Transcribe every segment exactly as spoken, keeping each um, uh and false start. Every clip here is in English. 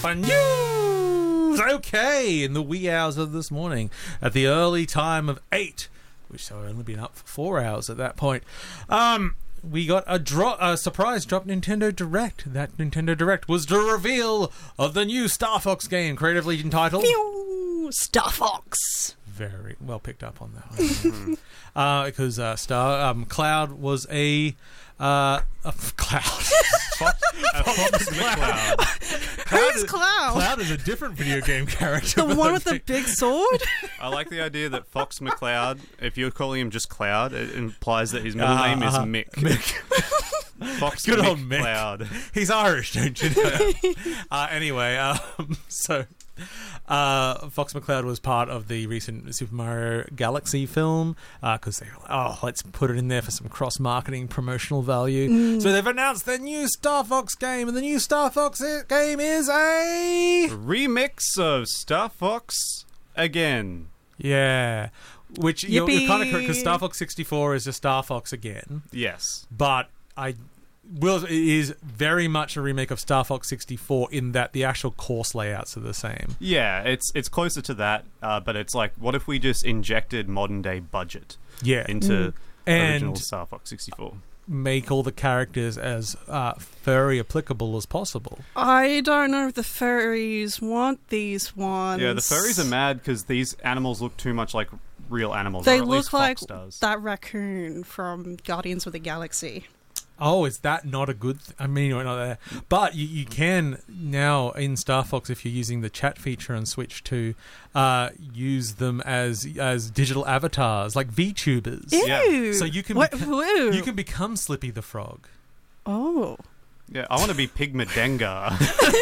for news. Okay, in the wee hours of this morning, at the early time of eight, which I've only been up for four hours at that point, um, we got a, dro- a surprise drop Nintendo Direct. That Nintendo Direct was the reveal of the new Star Fox game, creatively entitled... Pew! Star Fox. Very well picked up on that one. uh, because uh, Star um, Cloud was a... Uh, a Cloud. Fox, a Fox McCloud. Who's Cloud? Cloud is a different video game character. The one with the big sword? I like the idea that Fox McCloud, if you're calling him just Cloud, it implies that his middle Uh, name is uh, Mick. Mick. Fox Good Mick old Mick. Cloud. He's Irish, don't you know? uh, anyway, um, so uh, Fox McCloud was part of the recent Super Mario Galaxy film because uh, they were like, oh, let's put it in there for some cross-marketing promotional value. Mm. So they've announced their new Star Fox game, and the new Star Fox game is a... remix of Star Fox again. Yeah. Which you're, you're kind of correct, because Star Fox sixty-four is a Star Fox again. Yes. But I... Will it is very much a remake of Star Fox sixty-four in that the actual course layouts are the same. Yeah, it's it's closer to that, uh, but it's like, what if we just injected modern day budget yeah. into mm. original and Star Fox sixty-four? Make all the characters as uh, furry applicable as possible. I don't know if the furries want these ones. Yeah, the furries are mad because these animals look too much like real animals. They or at look least like Fox does. that raccoon from Guardians of the Galaxy. Oh, is that not a good... Th- I mean, you're not there. But you, you can now, in Star Fox, if you're using the chat feature on Switch to uh, use them as as digital avatars, like VTubers. Ew! Yeah. So you can, what? beca- you can become Slippy the Frog. Oh. Yeah, I want to be Pigmadenga.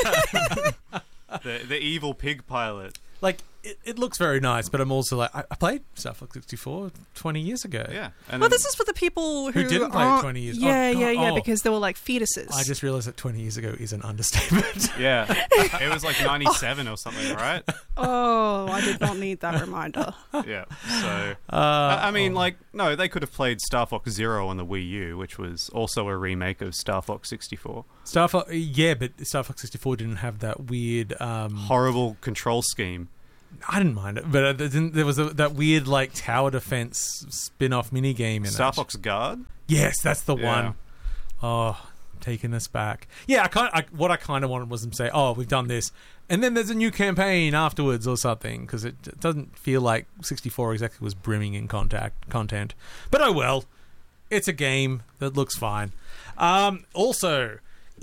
the, the evil pig pilot. Like, it, it looks very nice, but I'm also like, I, I played Star Fox sixty-four twenty years ago. Yeah. And Well, then- this is for the people who, Who didn't play it aren't- twenty years- oh, Yeah, God, yeah, yeah, oh. because they were like fetuses. I just realised that twenty years ago is an understatement. Yeah. It was like ninety-seven or something, right? Oh, I did not need that reminder. Yeah. So, Uh, I, I mean, oh. like, no, they could have played Star Fox Zero on the Wii U, which was also a remake of Star Fox sixty-four. Star Fox, yeah, but Star Fox sixty-four didn't have that weird... Um, Horrible control scheme. I didn't mind it, but uh, there, didn't, there was a, that weird like tower defense spin-off minigame in Star it. Fox Guard? Yes, that's the Yeah. one. Oh, taking us back. Yeah, I kind I, what I kind of wanted was them to say, "Oh, we've done this," and then there's a new campaign afterwards or something, because it, it doesn't feel like sixty-four exactly was brimming in contact content. But oh well, it's a game that looks fine. Um, also,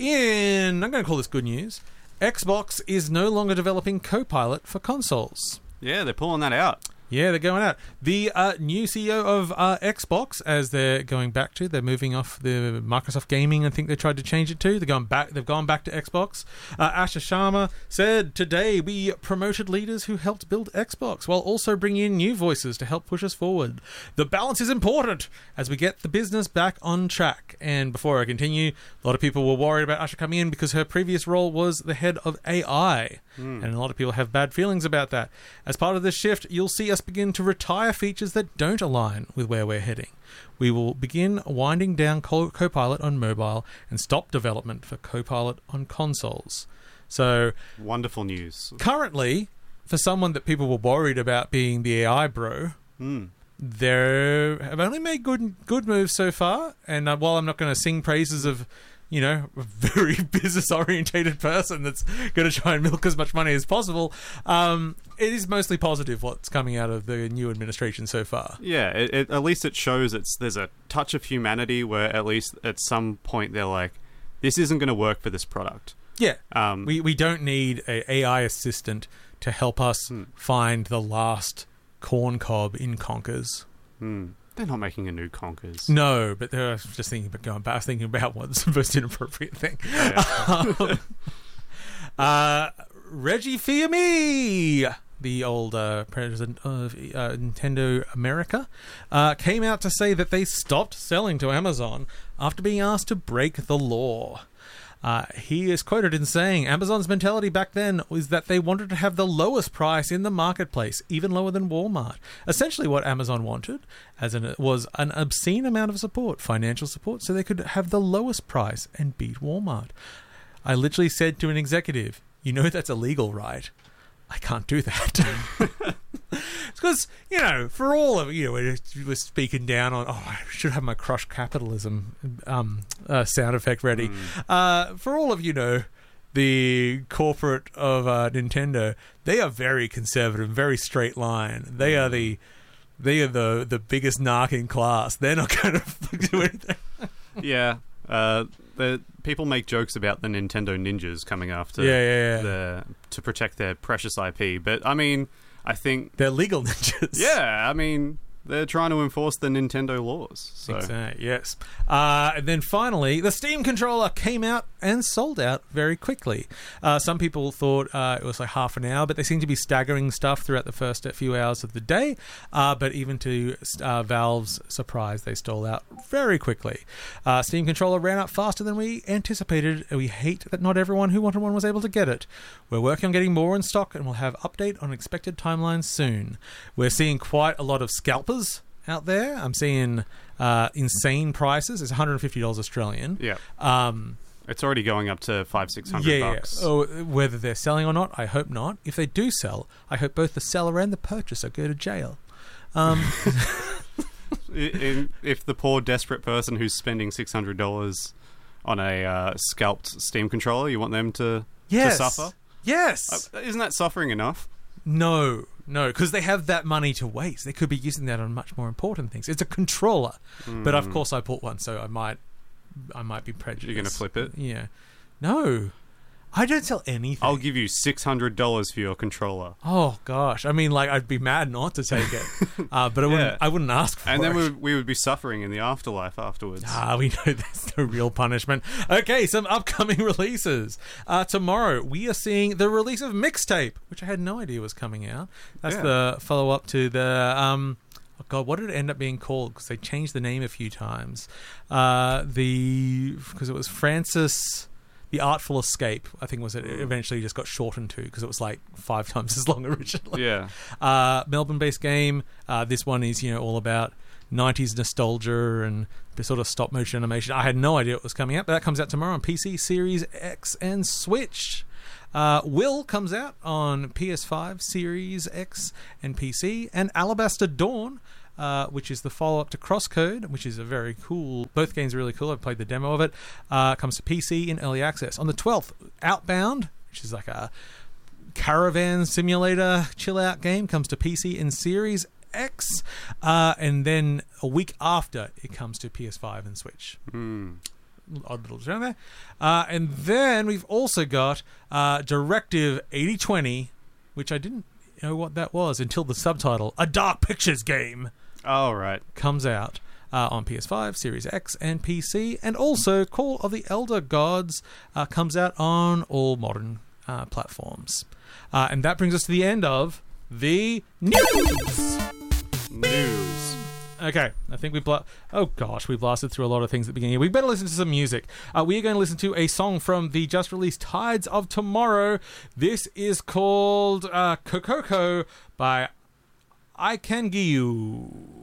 in I'm going to call this good news. Xbox is no longer developing Copilot for consoles. Yeah, they're pulling that out. Yeah, they're going out. The uh, new C E O of uh, Xbox, as they're going back to, they're moving off the Microsoft Gaming. I think they tried to change it to. They're going back. They've gone back to Xbox. Uh, Asher Sharma said, "Today we promoted leaders who helped build Xbox, while also bringing in new voices to help push us forward. The balance is important as we get the business back on track." And before I continue, a lot of people were worried about Asher coming in because her previous role was the head of A I, mm. and a lot of people have bad feelings about that. As part of this shift, you'll see us begin to retire features that don't align with where we're heading. We will begin winding down Co- Copilot on mobile and stop development for Copilot on consoles. So, wonderful news. Currently, for someone that people were worried about being the A I bro, mm. they have only made good good moves so far. And uh, while I'm not going to sing praises of, you know, a very business-orientated person that's going to try and milk as much money as possible, um, it is mostly positive what's coming out of the new administration so far. Yeah, it, it, at least it shows it's there's a touch of humanity where at least at some point they're like, this isn't going to work for this product. Yeah, um, we, we don't need an A I assistant to help us hmm. find the last corn cob in Conkers. Hmm. They're not making a new Conkers. No, but I was just thinking about going back. I was thinking about what's the most inappropriate thing. Oh, yeah. um, uh, Reggie Fils-Aimé, the old uh, president of uh, Nintendo America, uh, came out to say that they stopped selling to Amazon after being asked to break the law. Uh, he is quoted in saying, Amazon's mentality back then was that they wanted to have the lowest price in the marketplace, even lower than Walmart. Essentially what Amazon wanted as an, was an obscene amount of support, financial support, so they could have the lowest price and beat Walmart. I literally said to an executive, You know that's illegal, right? I can't do that. Because, you know, for all of, you know, we're, we're speaking down on, oh, I should have my crush capitalism um, uh, sound effect ready. Mm. Uh, for all of, you know, the corporate of uh, Nintendo, they are very conservative, very straight line. They are the they are the, the biggest narc in class. They're not going to do anything. Yeah. Uh, the people make jokes about the Nintendo ninjas coming after Yeah, yeah, yeah. the to protect their precious I P, but I mean, I think They're legal ninjas. yeah, I mean, they're trying to enforce the Nintendo laws. So Exactly, yes. Uh, and then finally, the Steam controller came out and sold out very quickly. Uh, some people thought uh, it was like half an hour, but they seem to be staggering stuff throughout the first few hours of the day. Uh, but even to uh, Valve's surprise, they stole out very quickly. Uh, Steam controller ran out faster than we anticipated. We hate that not everyone who wanted one was able to get it. We're working on getting more in stock, and we'll have update on expected timelines soon. We're seeing quite a lot of scalpers out there. I'm seeing uh, insane prices. It's one hundred fifty dollars Australian. yeah, Um, it's already going up to five, six hundred yeah, bucks. yeah. Oh, whether they're selling or not, I hope not. If they do sell, I hope both the seller and the purchaser go to jail. Um, I- in- if the poor desperate person who's spending six hundred dollars on a uh, scalped Steam controller, you want them to yes. to suffer? Yes. Uh, isn't that suffering enough? No, no, because they have that money to waste. They could be using that on much more important things. It's a controller, but of course I bought one, so I might, I might be prejudiced. You're going to flip it? Yeah. No, I don't sell anything. I'll give you six hundred dollars for your controller. Oh gosh, I mean, like I'd be mad not to take it, uh, but I wouldn't. Yeah. I wouldn't ask for And it. then we would, we would be suffering in the afterlife afterwards. Ah, we know that's the real punishment. Okay, some upcoming releases. Uh, tomorrow, we are seeing the release of Mixtape, which I had no idea was coming out. That's Yeah. the follow-up to the... Um, oh God, what did it end up being called? Because they changed the name a few times. Uh, the... Because it was Francis... The Artful Escape, I think, was it eventually just got shortened to because it was like five times as long originally. Yeah. Uh, Melbourne-based game. Uh, this one is, you know, all about nineties nostalgia and the sort of stop-motion animation. I had no idea it was coming out, but that comes out tomorrow on P C, Series X, and Switch. Uh, Will comes out on P S five, Series X, and P C. And Alabaster Dawn, uh, which is the follow-up to Crosscode, which is a very cool... Both games are really cool. I've played the demo of it. Uh, comes to P C in early access. On the twelfth, Outbound, which is like a caravan simulator chill-out game, comes to P C in Series X. Uh, and then a week after, it comes to P S five and Switch. Mm. Odd little show there. Uh, and then we've also got uh, Directive eighty twenty, which I didn't know what that was until the subtitle, A Dark Pictures Game, Oh, right. comes out uh, on P S five, Series X, and P C. And also Call of the Elder Gods uh, comes out on all modern uh, platforms. Uh, and that brings us to the end of the news. News. Okay, I think we bla- oh gosh, we blasted through a lot of things at the beginning. We better listen to some music. Uh, we are going to listen to a song from the just released Tides of Tomorrow. This is called uh, Kokoko by Ikangiyu.